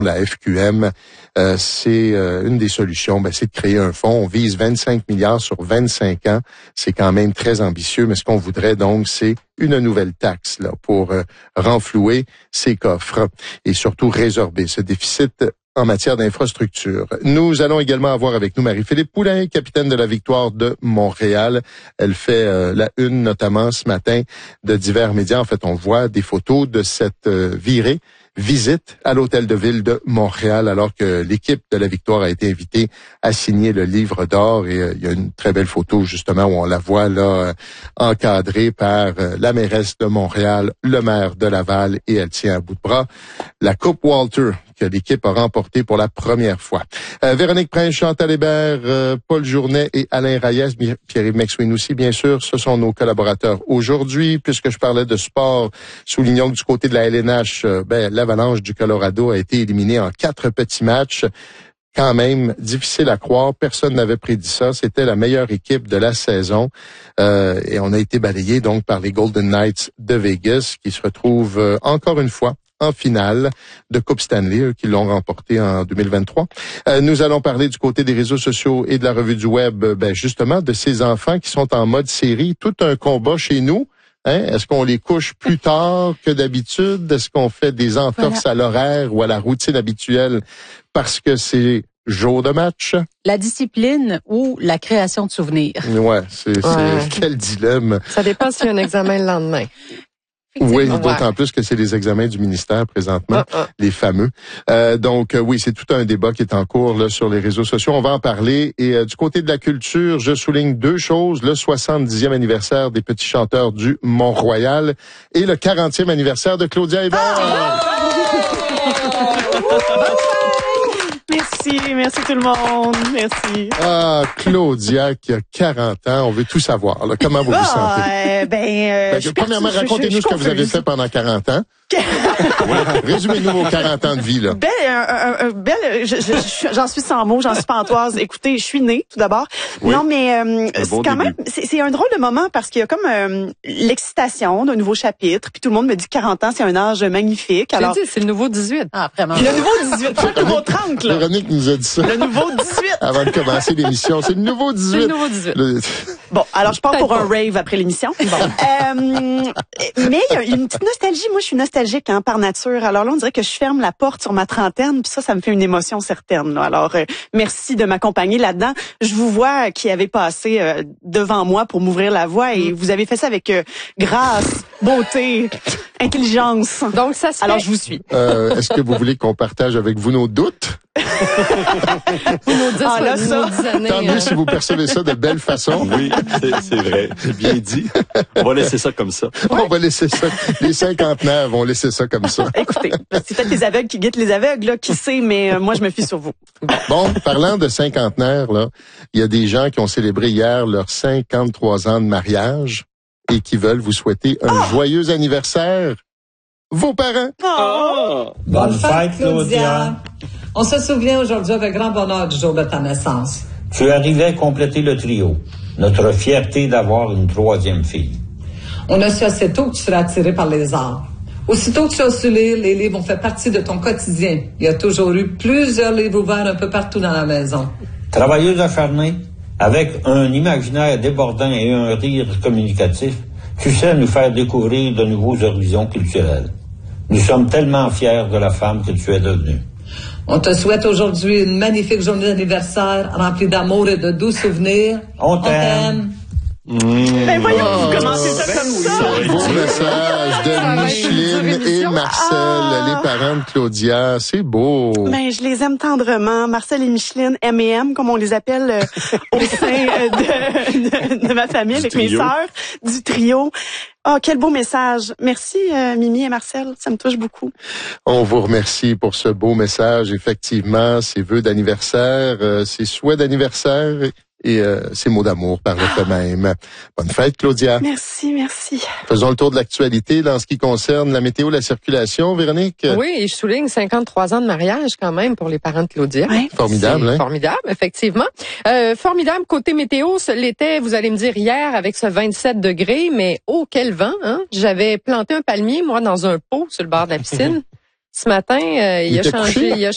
La FQM, c'est une des solutions, c'est de créer un fonds. On vise 25 milliards sur 25 ans. C'est quand même très ambitieux, mais ce qu'on voudrait donc, c'est une nouvelle taxe là pour renflouer ces coffres et surtout résorber ce déficit en matière d'infrastructure. Nous allons également avoir avec nous Marie-Philippe Poulain, capitaine de la Victoire de Montréal. Elle fait la une notamment ce matin de divers médias. En fait, on voit des photos de cette visite à l'Hôtel de Ville de Montréal alors que l'équipe de la Victoire a été invitée à signer le livre d'or et il y a une très belle photo justement où on la voit là encadrée par la mairesse de Montréal, le maire de Laval et elle tient à bout de bras la Coupe Walter que l'équipe a remportée pour la première fois. Véronique Prince, Chantal Hébert, Paul Journet et Alain Reyes, Pierre-Yves McSween aussi, bien sûr, ce sont nos collaborateurs aujourd'hui. Puisque je parlais de sport, soulignons que du côté de la LNH, l'Avalanche du Colorado a été éliminée en 4 petits matchs. Quand même, difficile à croire. Personne n'avait prédit ça. C'était la meilleure équipe de la saison. Et on a été balayé donc par les Golden Knights de Vegas qui se retrouvent encore une fois en finale de Coupe Stanley, eux qui l'ont remporté en 2023. Nous allons parler du côté des réseaux sociaux et de la revue du web, justement, de ces enfants qui sont en mode série. Tout un combat chez nous. Est-ce qu'on les couche plus tard que d'habitude? Est-ce qu'on fait des entorses à l'horaire ou à la routine habituelle parce que c'est jour de match? La discipline ou la création de souvenirs? Ouais, c'est quel dilemme. Ça dépend s'il y a un examen le lendemain. Oui, d'autant plus que c'est les examens du ministère présentement, les fameux. Donc oui, c'est tout un débat qui est en cours là sur les réseaux sociaux. On va en parler. Et du côté de la culture, je souligne 2 choses. Le 70e anniversaire des Petits Chanteurs du Mont-Royal et le 40e anniversaire de Claudia Hébert. Merci tout le monde. Merci. Ah, Claudia qui a 40 ans, on veut tout savoir. Là. Comment vous vous sentez? Premièrement, racontez-nous ce que vous avez fait pendant 40 ans. Résumez-nous vos 40 ans de vie, là. J'en suis sans mots, j'en suis pantoise. Écoutez, je suis née, tout d'abord. Oui. Non, mais c'est quand même, c'est un drôle de moment parce qu'il y a comme l'excitation d'un nouveau chapitre. Puis tout le monde me dit 40 ans, c'est un âge magnifique. Alors, c'est le nouveau 18. Ah, vraiment. Le nouveau 18, pas le nouveau 30, là. Véronique nous a dit ça. Le nouveau 18. Avant de commencer l'émission, c'est le nouveau 18. C'est le nouveau 18. Bon, alors je pars pour un rave après l'émission. Bon. Mais il y a une petite nostalgie. Moi, je suis nostalgique par nature. Alors là, on dirait que je ferme la porte sur ma trentaine, puis ça me fait une émotion certaine. Là. Alors, merci de m'accompagner là-dedans. Je vous vois qui avez passé devant moi pour m'ouvrir la voie et vous avez fait ça avec grâce, beauté, intelligence. Donc, ça se fait. Alors, je vous suis. Est-ce que vous voulez qu'on partage avec vous nos doutes? Pour nos 10, là, ça. 10 années. Tant mieux si vous percevez ça de belle façon. Oui, c'est vrai. C'est bien dit. On va laisser ça comme ça. On va laisser ça. Les cinquantenaires vont laisser ça comme ça. Écoutez, c'est peut-être les aveugles qui guettent les aveugles, là, qui sait, mais moi, je me fie sur vous. Bon, parlant de cinquantenaires, là, il y a des gens qui ont célébré hier leurs 53 ans de mariage et qui veulent vous souhaiter un joyeux anniversaire. Vos parents. Oh! Bonne fête, Claudia. On se souvient aujourd'hui avec grand bonheur du jour de ta naissance. Tu arrivais compléter le trio. Notre fierté d'avoir une 3e fille. On a su assez tôt que tu serais attiré par les arts. Aussitôt que tu as su lire, les livres ont fait partie de ton quotidien. Il y a toujours eu plusieurs livres ouverts un peu partout dans la maison. Travailleuse acharnée, avec un imaginaire débordant et un rire communicatif, tu sais nous faire découvrir de nouveaux horizons culturels. Nous sommes tellement fiers de la femme que tu es devenue. On te souhaite aujourd'hui une magnifique journée d'anniversaire remplie d'amour et de doux souvenirs. On t'aime. Ben voyons, vous commencez ça comme ça. Beau message de Micheline et Marcel, les parents de Claudia. C'est beau. Ben, je les aime tendrement. Marcel et Micheline, M&M, comme on les appelle au sein de ma famille, avec mes sœurs, du trio. Oh, quel beau message. Merci, Mimi et Marcel. Ça me touche beaucoup. On vous remercie pour ce beau message. Effectivement, ces vœux d'anniversaire, ces souhaits d'anniversaire et ces mots d'amour par le fait même. Bonne fête, Claudia. Merci, merci. Faisons le tour de l'actualité dans ce qui concerne la météo, la circulation, Véronique. Oui, et je souligne 53 ans de mariage quand même pour les parents de Claudia. Ouais. Formidable, hein? Formidable, effectivement. Formidable côté météo, l'été, vous allez me dire hier avec ce 27 degrés, mais oh, quel vent, hein? J'avais planté un palmier, moi, dans un pot sur le bord de la piscine. Ce matin, il a changé.